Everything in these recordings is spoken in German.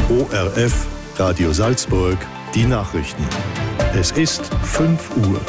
ORF, Radio Salzburg, die Nachrichten. Es ist 5 Uhr.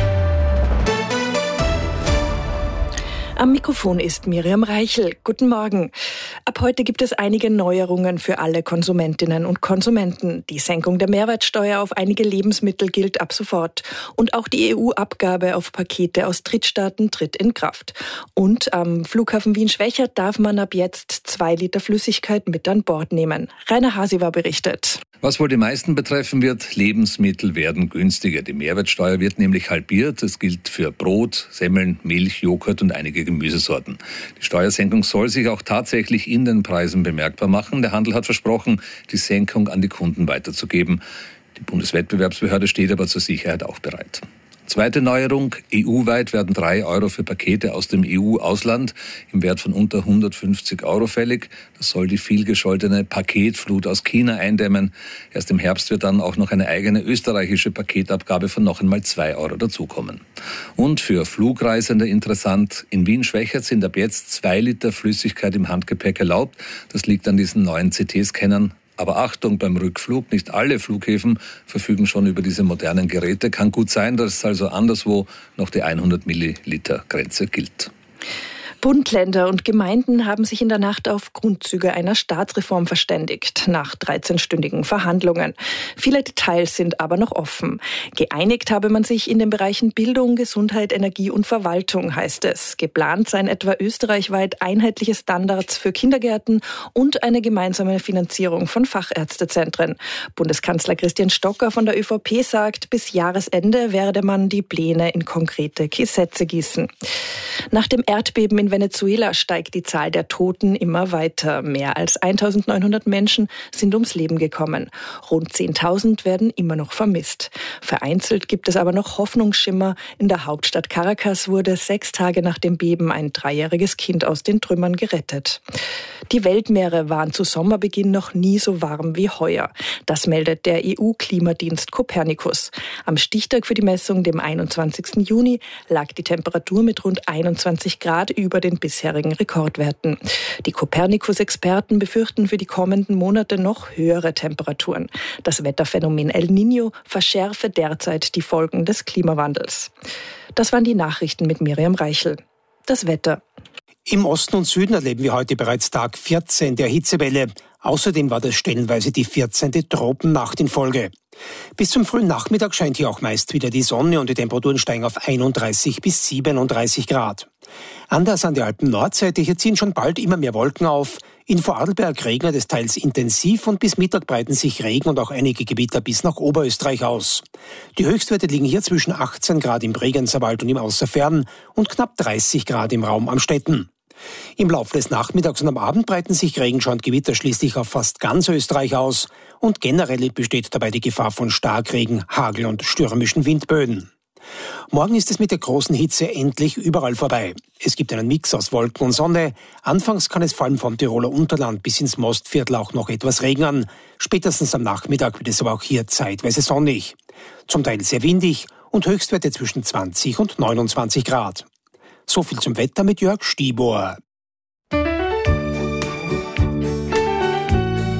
Am Mikrofon ist Miriam Reichel. Guten Morgen. Ab heute gibt es einige Neuerungen für alle Konsumentinnen und Konsumenten. Die Senkung der Mehrwertsteuer auf einige Lebensmittel gilt ab sofort. Und auch die EU-Abgabe auf Pakete aus Drittstaaten tritt in Kraft. Und am Flughafen Wien-Schwechat darf man ab jetzt 2 Liter Flüssigkeit mit an Bord nehmen. Rainer Hasiwa berichtet. Was wohl die meisten betreffen wird, Lebensmittel werden günstiger. Die Mehrwertsteuer wird nämlich halbiert. Es gilt für Brot, Semmeln, Milch, Joghurt und einige Gemüsesorten. Die Steuersenkung soll sich auch tatsächlich in den Preisen bemerkbar machen. Der Handel hat versprochen, die Senkung an die Kunden weiterzugeben. Die Bundeswettbewerbsbehörde steht aber zur Sicherheit auch bereit. Zweite Neuerung, EU-weit werden 3 Euro für Pakete aus dem EU-Ausland im Wert von unter 150 Euro fällig. Das soll die vielgescholtene Paketflut aus China eindämmen. Erst im Herbst wird dann auch noch eine eigene österreichische Paketabgabe von noch einmal 2 Euro dazukommen. Und für Flugreisende interessant, in Wien-Schwechat sind ab jetzt 2 Liter Flüssigkeit im Handgepäck erlaubt. Das liegt an diesen neuen CT-Scannern. Aber Achtung beim Rückflug, nicht alle Flughäfen verfügen schon über diese modernen Geräte. Kann gut sein, dass also anderswo noch die 100 Milliliter Grenze gilt. Bund, Länder und Gemeinden haben sich in der Nacht auf Grundzüge einer Staatsreform verständigt, nach 13-stündigen Verhandlungen. Viele Details sind aber noch offen. Geeinigt habe man sich in den Bereichen Bildung, Gesundheit, Energie und Verwaltung, heißt es. Geplant seien etwa österreichweit einheitliche Standards für Kindergärten und eine gemeinsame Finanzierung von Fachärztezentren. Bundeskanzler Christian Stocker von der ÖVP sagt, bis Jahresende werde man die Pläne in konkrete Gesetze gießen. Nach dem Erdbeben in Venezuela steigt die Zahl der Toten immer weiter. Mehr als 1.900 Menschen sind ums Leben gekommen. Rund 10.000 werden immer noch vermisst. Vereinzelt gibt es aber noch Hoffnungsschimmer. In der Hauptstadt Caracas wurde 6 Tage nach dem Beben ein 3-jähriges Kind aus den Trümmern gerettet. Die Weltmeere waren zu Sommerbeginn noch nie so warm wie heuer. Das meldet der EU-Klimadienst Copernicus. Am Stichtag für die Messung, dem 21. Juni, lag die Temperatur mit rund 21 Grad über den bisherigen Rekordwerten. Die Copernicus-Experten befürchten für die kommenden Monate noch höhere Temperaturen. Das Wetterphänomen El Niño verschärfe derzeit die Folgen des Klimawandels. Das waren die Nachrichten mit Miriam Reichel. Das Wetter. Im Osten und Süden erleben wir heute bereits Tag 14 der Hitzewelle. Außerdem war das stellenweise die 14. Tropennacht in Folge. Bis zum frühen Nachmittag scheint hier auch meist wieder die Sonne und die Temperaturen steigen auf 31 bis 37 Grad. Anders an der Alpen-Nordseite, hier ziehen schon bald immer mehr Wolken auf. In Vorarlberg regnet es teils intensiv und bis Mittag breiten sich Regen und auch einige Gewitter bis nach Oberösterreich aus. Die Höchstwerte liegen hier zwischen 18 Grad im Bregenzer Wald und im Außerfern und knapp 30 Grad im Raum Amstetten. Im Laufe des Nachmittags und am Abend breiten sich Regenschauer und Gewitter schließlich auf fast ganz Österreich aus und generell besteht dabei die Gefahr von Starkregen, Hagel und stürmischen Windböen. Morgen ist es mit der großen Hitze endlich überall vorbei. Es gibt einen Mix aus Wolken und Sonne. Anfangs kann es vor allem vom Tiroler Unterland bis ins Mostviertel auch noch etwas regnen. Spätestens am Nachmittag wird es aber auch hier zeitweise sonnig. Zum Teil sehr windig und Höchstwerte zwischen 20 und 29 Grad. So viel zum Wetter mit Jörg Stibor.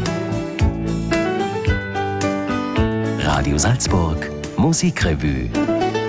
Radio Salzburg, Musikrevue.